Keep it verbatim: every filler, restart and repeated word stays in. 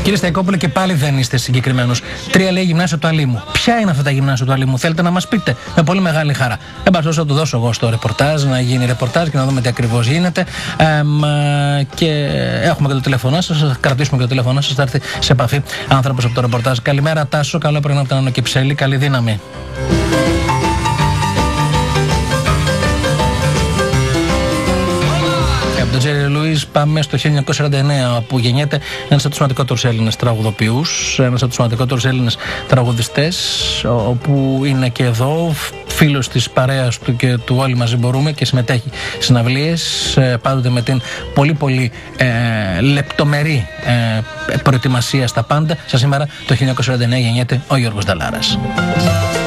Κύριε Σταϊκόπουλε, και πάλι δεν είστε συγκεκριμένος. Τρία λέει γυμνάσιο του Αλήμου. Ποια είναι αυτά τα γυμνάσιο του Αλήμου, θέλετε να μας πείτε? Με πολύ μεγάλη χαρά. Εν πάση θα το δώσω εγώ στο ρεπορτάζ, να γίνει ρεπορτάζ και να δούμε τι ακριβώς γίνεται. Ε, και έχουμε και το τηλέφωνο σας, θα κρατήσουμε και το τηλέφωνο σας, θα έρθει σε επαφή άνθρωπος από το ρεπορτάζ. Καλημέρα, Τάσο. Καλό πρωί από την Άνω Κυψέλη. Καλή δύναμη. Από τον Τζέρι Λουίς πάμε στο χίλια εννιακόσια σαράντα εννέα, που γεννιέται ένας από τους σημαντικότερους Έλληνες τραγουδοποιούς, ένας από τους σημαντικότερους Έλληνες τραγουδιστές, όπου είναι και εδώ φίλος της παρέας του και του Όλοι Μαζί Μπορούμε και συμμετέχει στις συναυλίες, πάντοτε με την πολύ πολύ ε, λεπτομερή ε, προετοιμασία στα πάντα. Σας σήμερα το χίλια εννιακόσια σαράντα εννέα γεννιέται ο Γιώργος Νταλάρας.